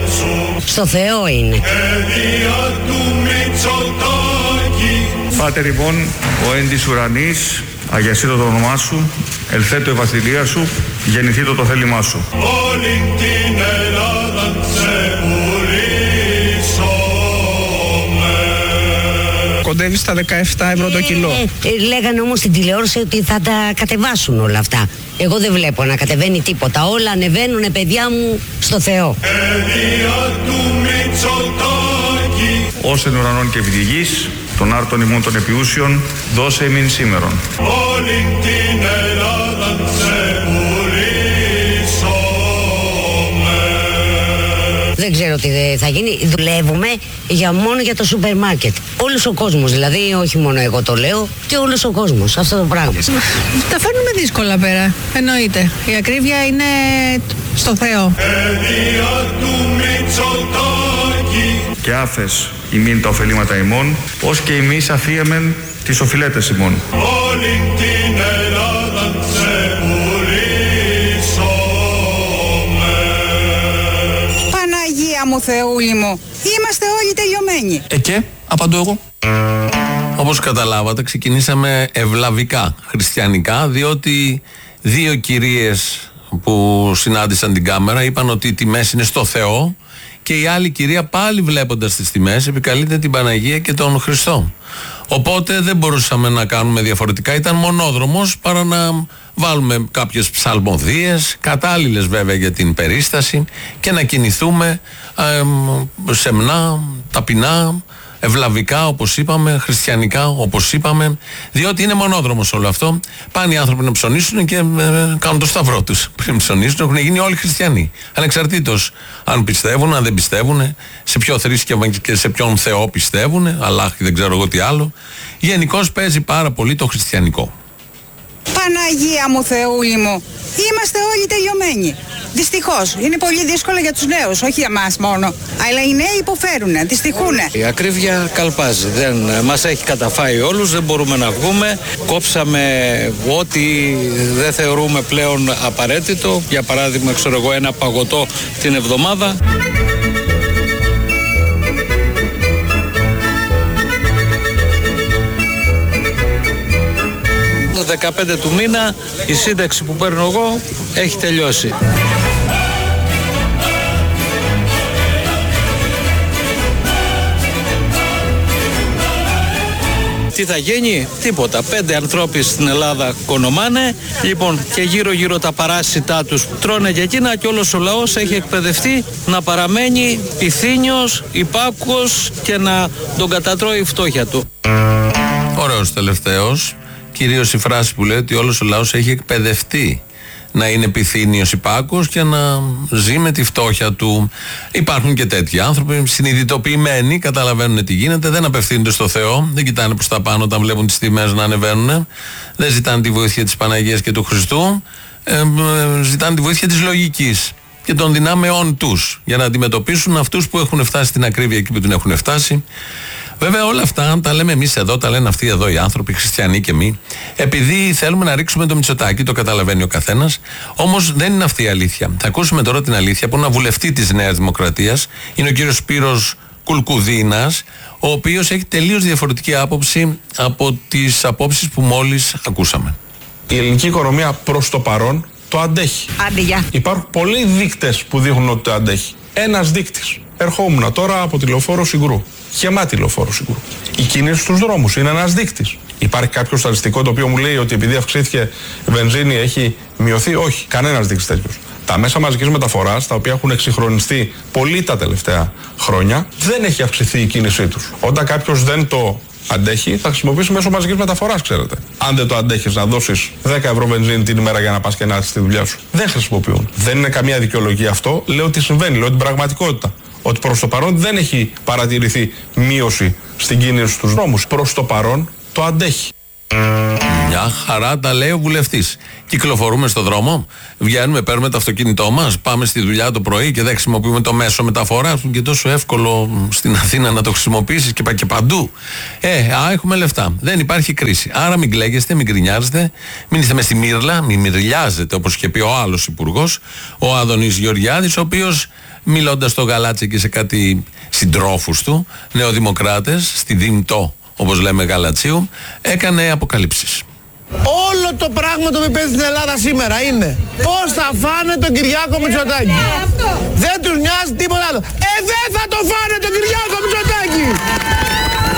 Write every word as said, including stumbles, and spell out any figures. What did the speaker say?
Στο Θεό είναι. Πάτερ ημών, ο εν της ουρανής, αγιασίτω το όνομά σου, ελθέτω η βασιλεία σου, γεννηθήτω το θέλημά σου. Όλη την Ελλάδα ξεπουλήσαμε. Κοντεύει στα δεκαεπτά ευρώ το κιλό. Ε, ε, λέγανε όμως στην τηλεόραση ότι θα τα κατεβάσουν όλα αυτά. Εγώ δεν βλέπω να κατεβαίνει τίποτα. Όλα ανεβαίνουνε, παιδιά μου, στο Θεό. Ως εν ουρανών και επί τη γης, των άρτων ημών των επιούσιων, δώσε ημίν σήμερον. Όλη την Ελλάδα ξεπουλήσαμε. Δεν ξέρω τι θα γίνει. Δουλεύουμε για μόνο για το σούπερ μάρκετ. Όλος ο κόσμος, δηλαδή, όχι μόνο εγώ το λέω, και όλος ο κόσμος, αυτό το πράγμα. Τα φέρνουμε δύσκολα πέρα, εννοείται. Η ακρίβεια είναι στο Θεό. Και άφες ημίν τα ωφελήματα ημών, ως και εμείς αφίεμεν τις οφειλέτες ημών. Όλη την Ελλάδα ξεπουλήσαμε. Παναγία μου, Θεούλη μου, είμαστε όλοι τελειωμένοι. Ε και, απαντώ εγώ. Όπως καταλάβατε, ξεκινήσαμε ευλαβικά, χριστιανικά, διότι δύο κυρίες που συνάντησαν την κάμερα είπαν ότι οι τιμές είναι στο Θεό και η άλλη κυρία, πάλι βλέποντας τις τιμές, επικαλείται την Παναγία και τον Χριστό. Οπότε δεν μπορούσαμε να κάνουμε διαφορετικά, ήταν μονόδρομος παρά να βάλουμε κάποιες ψαλμοδίες, κατάλληλες βέβαια για την περίσταση, και να κινηθούμε ε, σεμνά, ταπεινά, ευλαβικά όπως είπαμε, χριστιανικά όπως είπαμε, διότι είναι μονόδρομος όλο αυτό. Πάνε οι άνθρωποι να ψωνίσουν και ε, κάνουν το σταυρό τους. Πριν ψωνίσουν έχουν γίνει όλοι χριστιανοί, ανεξαρτήτως αν πιστεύουν, αν δεν πιστεύουν, σε ποιο θρήσκευμα και σε ποιον Θεό πιστεύουν, Αλλάχ και δεν ξέρω εγώ τι άλλο. Γενικώς παίζει πάρα πολύ το χριστιανικό. Παναγία μου, Θεούλη μου, είμαστε όλοι τελειωμένοι. Δυστυχώς, είναι πολύ δύσκολο για τους νέους, όχι για μας μόνο. Αλλά οι νέοι υποφέρουνε, δυστυχούνε. Η ακρίβεια καλπάζει, δεν μας έχει καταφάει όλους, δεν μπορούμε να βγούμε. Κόψαμε ό,τι δεν θεωρούμε πλέον απαραίτητο. Για παράδειγμα, ξέρω εγώ, ένα παγωτό την εβδομάδα. δεκαπέντε του μήνα η σύνταξη που παίρνω εγώ έχει τελειώσει. Τι θα γίνει? Τίποτα. Πέντε ανθρώποι στην Ελλάδα κονομάνε, λοιπόν, και γύρω γύρω τα παράσιτά τους τρώνε για εκείνα, και όλος ο λαός έχει εκπαιδευτεί να παραμένει πυθύνιος, υπάκουος και να τον κατατρώει η φτώχεια του. Ωραίος τελευταίος. Κυρίως η φράση που λέει ότι όλος ο λαός έχει εκπαιδευτεί να είναι πυθύνιος υπάκουος και να ζει με τη φτώχεια του. Υπάρχουν και τέτοιοι άνθρωποι συνειδητοποιημένοι, καταλαβαίνουν τι γίνεται, δεν απευθύνονται στο Θεό, δεν κοιτάνε προς τα πάνω όταν βλέπουν τις τιμές να ανεβαίνουν, δεν ζητάνε τη βοήθεια της Παναγίας και του Χριστού, ε, ε, ζητάνε τη βοήθεια της λογικής και των δυνάμεών τους για να αντιμετωπίσουν αυτούς που έχουν φτάσει στην ακρίβεια εκεί που την έχουν φτάσει. Βέβαια όλα αυτά τα λέμε εμείς εδώ, τα λένε αυτοί εδώ οι άνθρωποι, χριστιανοί και μη, επειδή θέλουμε να ρίξουμε το Μητσοτάκη, το καταλαβαίνει ο καθένας, όμως δεν είναι αυτή η αλήθεια. Θα ακούσουμε τώρα την αλήθεια από ένα βουλευτή της Νέας Δημοκρατίας, είναι ο κύριος Σπύρος Κουλκουδίνας, ο οποίος έχει τελείως διαφορετική άποψη από τις απόψεις που μόλις ακούσαμε. Η ελληνική οικονομία προς το παρόν το αντέχει. Άντε, γεια. Υπάρχουν πολλοί δείκτες που δείχνουν ότι το αντέχει. Ένας δείκτης. Ερχόμουν τώρα από τη λεωφόρο Συγκρού. Γεμάτη λεωφόρο Συγκρού. Η κίνηση στους δρόμους είναι ένας δείκτης. Υπάρχει κάποιο στατιστικό το οποίο μου λέει ότι επειδή αυξήθηκε η βενζίνη έχει μειωθεί? Όχι, κανένας δείκτης τέτοιος. Τα μέσα μαζικής μεταφοράς, τα οποία έχουν εξυγχρονιστεί πολύ τα τελευταία χρόνια, δεν έχει αυξηθεί η κίνησή τους. Όταν κάποιος δεν το αντέχει, θα χρησιμοποιήσει μέσω μαζικής μεταφοράς, ξέρετε. Αν δεν το αντέχεις να δώσεις δέκα ευρώ βενζίνη την ημέρα για να πας και να έρθεις στη δουλειά σου, δεν χρησιμοποιούν. Δεν είναι καμία δικαιολογία αυτό. Λέω ότι συμβαίνει, λέω την πραγματικότητα. Ότι προς το παρόν δεν έχει παρατηρηθεί μείωση στην κίνηση στους δρόμους. Προς το παρόν το αντέχει. Μια χαρά τα λέει ο βουλευτής. Κυκλοφορούμε στο δρόμο, βγαίνουμε, παίρνουμε το αυτοκίνητό μας, πάμε στη δουλειά το πρωί και δεν χρησιμοποιούμε το μέσο μεταφοράς που και τόσο εύκολο στην Αθήνα να το χρησιμοποιήσεις και, και παντού. Ε, α, έχουμε λεφτά. Δεν υπάρχει κρίση. Άρα μην κλαίγεστε, μην γκρινιάζετε, μην είστε μες στη μύρλα, μην μυρλιάζετε όπως είχε πει ο άλλος υπουργός, ο Άδωνης Γεωργιάδης, ο οποίος μιλώντας στο Γαλάτσι και σε κάτι συντρόφους του, νεοδημοκράτες, στη Δήμητο, όπως λέμε Γαλατσίου, έκανε αποκαλύψεις. Όλο το πράγμα το που παίζει στην Ελλάδα σήμερα είναι πώς θα φάνε τον Κυριάκο Μητσοτάκη. Δεν τους νοιάζει τίποτα άλλο. Ε, δεν θα το φάνε